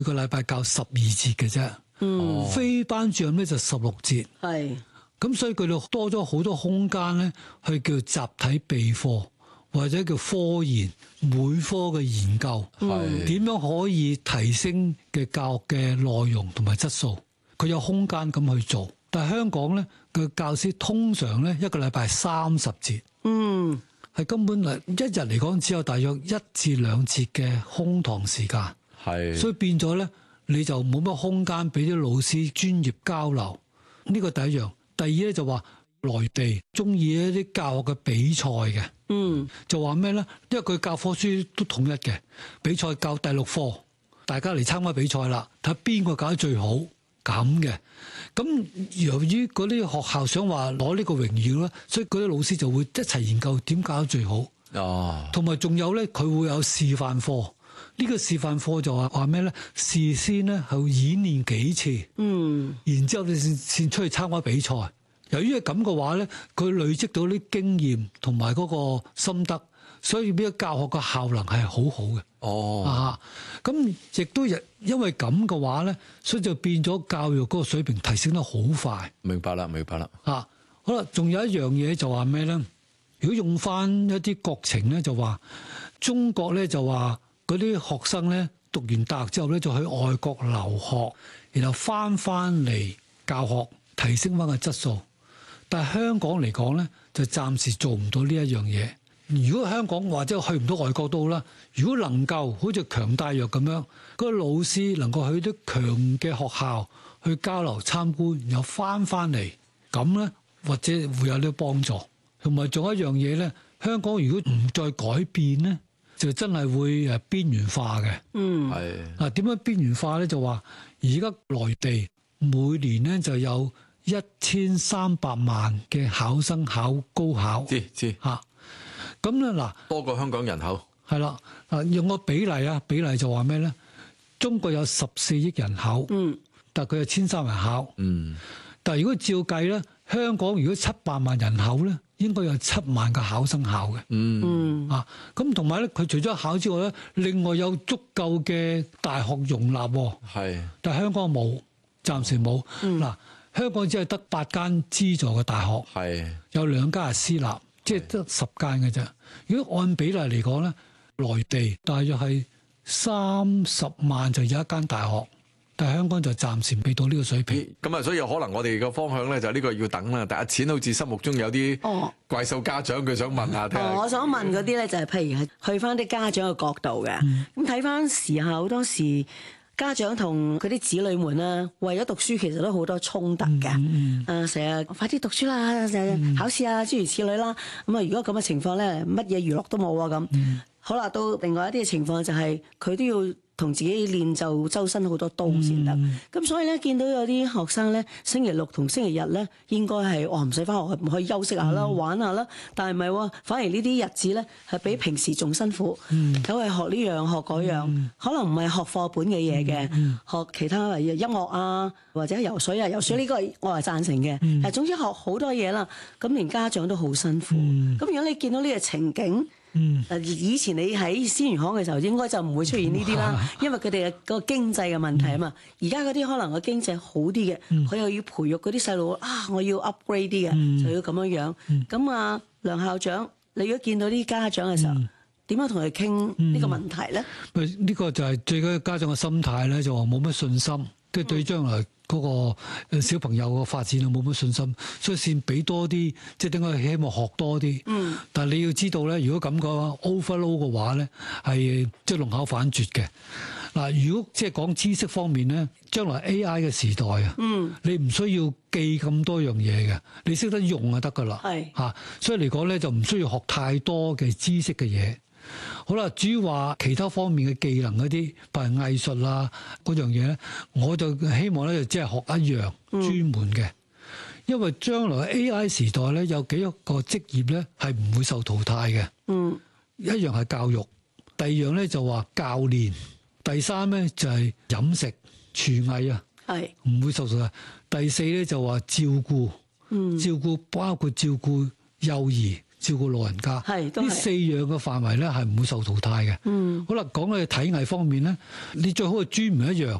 個禮拜教12節嘅啫，非班主任咧就16節。 係。 咁所以佢哋多咗好多空間咧，去叫集體備課或者叫科研每科嘅研究，點樣可以提升嘅教學嘅內容同埋質素，佢有空間咁去做。但係香港咧嘅教師通常咧一個禮拜30節，係根本一日嚟講只有大約1至2節嘅空堂時間，所以變咗咧你就冇乜空間俾啲老師專業交流。呢個第一樣。第二咧就話內地中意一啲教學嘅比賽嘅，就話咩咧？因為佢教科書都統一嘅，比賽教第6課，大家嚟參加比賽啦，睇邊個教得最好咁嘅。咁由於嗰啲學校想話攞呢個榮耀咧，所以嗰啲老師就會一齊研究點教得最好。同埋仲有咧，佢會有示範課。呢個示範課就話咩咧？事先咧係演練幾次，然之後你先出去參加比賽。由於係咁嘅話咧，佢累積到啲經驗同埋嗰個心得，所以呢個教學嘅效能係好好嘅。咁亦都因為咁嘅話咧，所以就變咗教育嗰個水平提升得好快。 明白啦。 好啦，仲有一樣嘢就話咩咧？如果用翻一啲國情咧，就話中國咧就話。嗰啲學生咧讀完大學之後咧就去外國留學，然後翻嚟教學，提升翻個質素。但係香港嚟講咧，就暫時做唔到呢一樣嘢。如果香港或者去唔到外國都好啦，如果能夠好似強大藥咁樣，嗰個老師能夠去啲強嘅學校去交流參觀，然後翻嚟，咁咧或者會有啲幫助。同埋仲有一樣嘢咧，香港如果唔再改變咧，就真係會邊緣化嘅。點樣邊緣化咧？就話而家內地每年咧就有1300萬嘅考生考高考。 知咁咧嗱， 多過香港人口。 係啦，用個比例就話咩咧？中國有14億人口，但係佢有1300人考。但係如果照計咧，香港如果700萬人口咧，應該有7萬個考生考嘅。咁同埋咧，佢除咗考之外咧，另外有足夠嘅大學容納。但係香港冇，暫時冇。香港只係得8間資助嘅大學，有2間係私立，即係得10間嘅啫。如果按比例嚟講咧，內地大約係30萬就有一間大學。但係香港就暫時未到呢個水平。 咁所以可能我哋嘅方向咧就呢個要等啦。但係錢好似心目中有啲怪獸家長，佢想問下聽下。 我想問嗰啲咧就係譬如係去翻啲家長嘅角度嘅。咁睇翻時下好多時家長同佢啲子女們啦，為咗讀書其實都好多衝突嘅。成日快啲讀書啦，成日考試啊，諸如此類啦。咁如果咁嘅情況咧，乜嘢娛樂都冇啊咁。好啦，到另外一啲嘅情況就係佢都要同自己練就周身好多刀先得。咁所以咧，見到有啲學生咧，星期六同星期日咧，應該係唔使翻學，唔可以休息下啦，玩下啦。但係唔係喎，反而呢啲日子咧係比平時仲辛苦，走去學呢樣學嗰樣，可能唔係學課本嘅嘢嘅，學其他例如音樂啊，或者游水啊。游水呢個我係贊成嘅。但係總之學好多嘢啦，咁連家長都好辛苦。咁如果你見到呢個情景，以前你喺鮮魚行嘅時候，應該就唔會出現呢啲啦，因為佢哋嘅個經濟嘅問題啊嘛。而家嗰啲可能個經濟好啲嘅，佢又要培育嗰啲細路我要 upgrade 啲嘅，就要咁樣樣。咁梁校長，你如果見到啲家長嘅時候，點樣同佢傾呢個問題咧？ 呢個就係最緊要家長嘅心態咧，就話冇乜信心，即係對將來嗰個小朋友嘅發展冇乜信心，所以先俾多啲，即係點解希望學多啲。但係你要知道咧，如果咁講 overload 嘅話咧，係即係龍口反絕嘅。嗱，如果即係講知識方面咧，將來 AI 嘅時代啊，你唔需要記咁多樣嘢嘅，你識得用就得㗎啦。所以嚟講咧，就唔需要學太多嘅知識嘅嘢。好啦，至於話其他方面嘅技能嗰啲，譬如藝術啊嗰樣嘢咧，我就希望咧就只係學一樣專門嘅，因為將來 AI 時代咧有幾個職業咧係唔會受淘汰嘅。一樣係教育，第二樣咧就話教練，第三咧就係飲食廚藝啊，唔會受淘汰。第四咧就話照顧，照顧包括照顧幼兒。 照顧老人家。 係呢4樣嘅範圍咧係唔會受淘汰嘅。好啦，講到體藝方面咧，你最好嘅專門一樣，